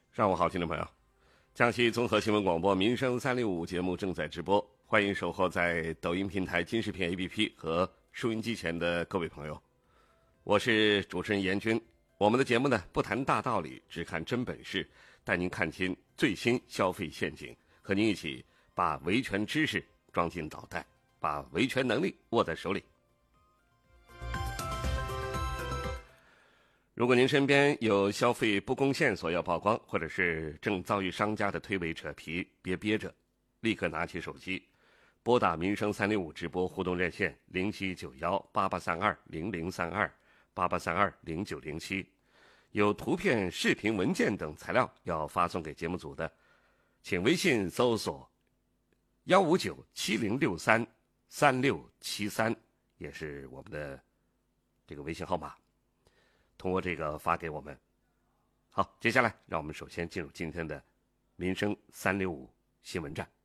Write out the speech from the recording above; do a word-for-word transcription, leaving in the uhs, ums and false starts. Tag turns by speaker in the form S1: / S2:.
S1: 上午好，听众朋友，江西综合新闻广播民生三六五节目正在直播，欢迎守候在抖音平台金视频 A P P 和收音机前的各位朋友，我是主持人严军。我们的节目呢，不谈大道理，只看真本事，带您看清最新消费陷阱，和您一起把维权知识装进脑袋，把维权能力握在手里。如果您身边有消费不公线索要曝光，或者是正遭遇商家的推诿扯皮，别憋着，立刻拿起手机，拨打民生三六五直播互动热线零七九幺八八三二零零三二八八三二零九零七，有图片、视频、文件等材料要发送给节目组的，请微信搜索幺五九七零六三三六七三，也是我们的这个微信号码。通过这个发给我们。好，接下来让我们首先进入今天的民生三六五新闻站。